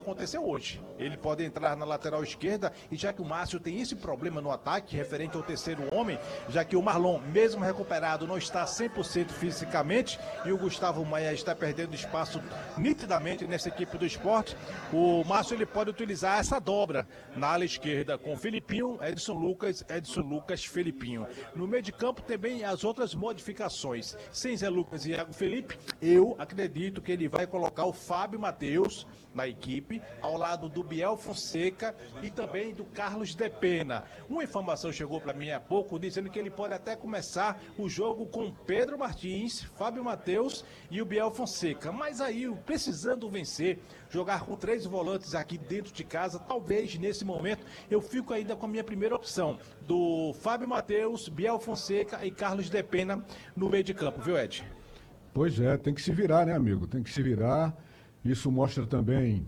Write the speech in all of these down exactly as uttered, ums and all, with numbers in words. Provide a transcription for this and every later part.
aconteceu hoje. Ele pode entrar na lateral esquerda e já que o Márcio tem esse problema no ataque, referente ao terceiro homem, já que o Marlon, mesmo recuperado, não está cem por cento fisicamente e o Gustavo Maia está perdendo espaço nitidamente nessa equipe do Sport, o Márcio ele pode utilizar essa dobra na ala esquerda com Felipinho, Edson Lucas, Edson Lucas, Felipinho. No meio de campo também as outras modificações. Sem Zé Lucas e Iago Felipe, eu acredito que ele vai colocar o Fábio Matheus na equipe, ao lado do Biel Fonseca e também do Carlos de Pena. Uma informação chegou para mim há pouco, dizendo que ele pode até começar o jogo com Pedro Martins, Fábio Matheus e o Biel Fonseca. Mas aí, precisando vencer, jogar com três volantes aqui dentro de casa, talvez nesse momento eu fico ainda com a minha primeira opção, do Fábio Matheus, Biel Fonseca e Carlos de Pena no meio de campo, viu, Ed? Pois é, tem que se virar, né, amigo? Tem que se virar. Isso mostra também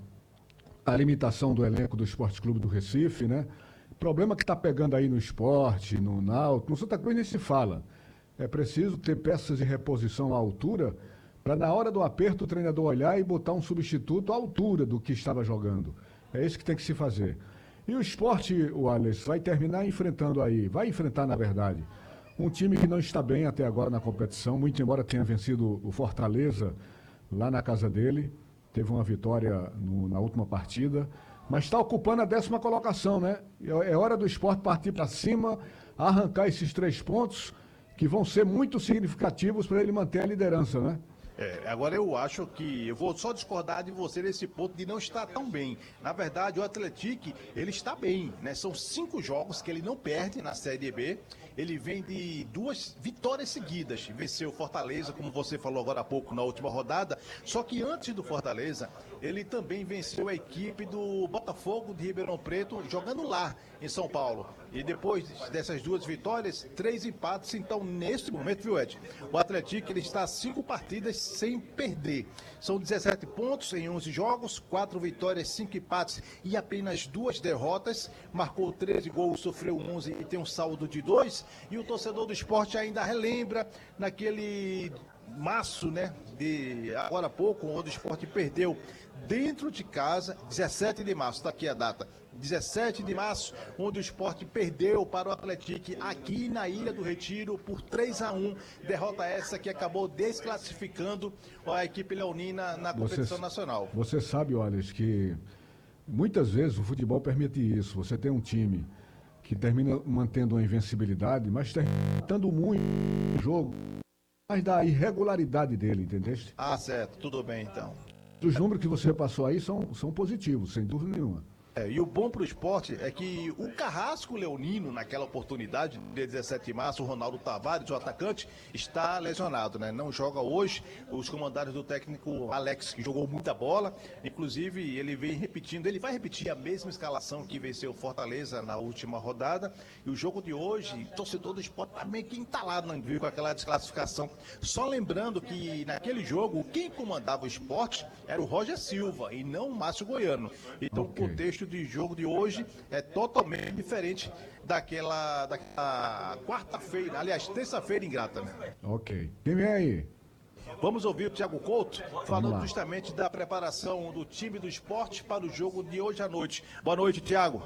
a limitação do elenco do Esporte Clube do Recife, né? Problema que está pegando aí no esporte, no Náutico, no Santa Cruz nem se fala. É preciso ter peças de reposição à altura para na hora do aperto o treinador olhar e botar um substituto à altura do que estava jogando. É isso que tem que se fazer. E o esporte, o Alex, vai terminar enfrentando aí, vai enfrentar na verdade, um time que não está bem até agora na competição, muito embora tenha vencido o Fortaleza lá na casa dele. Teve uma vitória no, na última partida, mas está ocupando a décima colocação, né? É hora do Sport partir para cima, arrancar esses três pontos que vão ser muito significativos para ele manter a liderança, né? É, agora eu acho que, eu vou só discordar de você nesse ponto de não estar tão bem. Na verdade, o Atlético, ele está bem, né? São cinco jogos que ele não perde na Série B. Ele vem de duas vitórias seguidas. Venceu o Fortaleza, como você falou agora há pouco, na última rodada. Só que antes do Fortaleza, ele também venceu a equipe do Botafogo de Ribeirão Preto, jogando lá em São Paulo. E depois dessas duas vitórias, três empates. Então, neste momento, viu, Ed? O Atlético, ele está a cinco partidas sem perder. São dezessete pontos em onze jogos, quatro vitórias, cinco empates e apenas duas derrotas. Marcou treze gols, sofreu onze e tem um saldo de dois. E o torcedor do esporte ainda relembra naquele março, né, de agora há pouco, onde o esporte perdeu dentro de casa, dezessete de março, está aqui a data, dezessete de março, onde o Sport perdeu para o Atlético aqui na Ilha do Retiro por três a um, derrota essa que acabou desclassificando a equipe leonina na competição você, nacional. Você sabe, Wallace, que muitas vezes o futebol permite isso, você tem um time que termina mantendo uma invencibilidade, mas terminando muito o jogo, mas da irregularidade dele, entendeste? Ah, certo, tudo bem então. Os números que você passou aí são, são positivos, sem dúvida nenhuma. É, e o bom para o esporte é que o Carrasco Leonino, naquela oportunidade, dia dezessete de março, o Ronaldo Tavares, o atacante, está lesionado, né? Não joga hoje. Os comandados do técnico Alex, que jogou muita bola, inclusive ele vem repetindo, ele vai repetir a mesma escalação que venceu o Fortaleza na última rodada. E o jogo de hoje, o torcedor do esporte tá meio que entalado, não viu, com aquela desclassificação. Só lembrando que naquele jogo, quem comandava o esporte era o Roger Silva e não o Márcio Goiano. Então, okay. O contexto de jogo de hoje é totalmente diferente daquela, daquela quarta-feira, aliás, terça-feira ingrata, né? Ok. Quem vem aí? Vamos ouvir o Thiago Couto falando justamente da preparação do time do esporte para o jogo de hoje à noite. Boa noite, Thiago.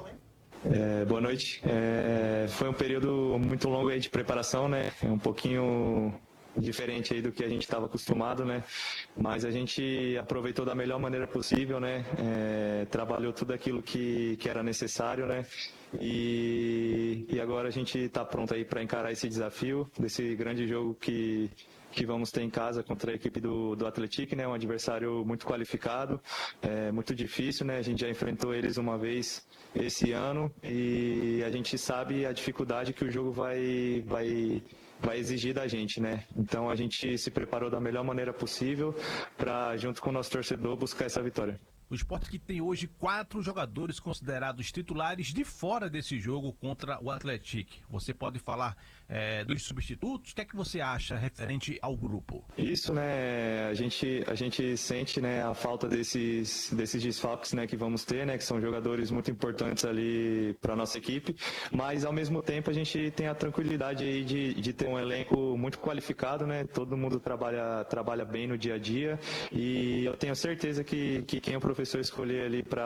É, boa noite. É, foi um período muito longo aí de preparação, né? Um pouquinho diferente aí do que a gente estava acostumado, né? Mas a gente aproveitou da melhor maneira possível, né? É, trabalhou tudo aquilo que, que era necessário, né? E, e agora a gente está pronto aí para encarar esse desafio desse grande jogo que que vamos ter em casa contra a equipe do, do Atlético, né? Um adversário muito qualificado, é, muito difícil, né? A gente já enfrentou eles uma vez esse ano e a gente sabe a dificuldade que o jogo vai, vai, vai exigir da gente, né? Então a gente se preparou da melhor maneira possível para, junto com o nosso torcedor, buscar essa vitória. O Sport que tem hoje quatro jogadores considerados titulares de fora desse jogo contra o Atlético. Você pode falar é, dos substitutos? O que é que você acha referente ao grupo? Isso, né? A gente, a gente sente, né, a falta desses, desses desfalques, né, que vamos ter, né? Que são jogadores muito importantes ali para nossa equipe. Mas ao mesmo tempo a gente tem a tranquilidade aí de, de ter um elenco muito qualificado, né? Todo mundo trabalha, trabalha bem no dia a dia. E eu tenho certeza que, que quem o professor escolher ali para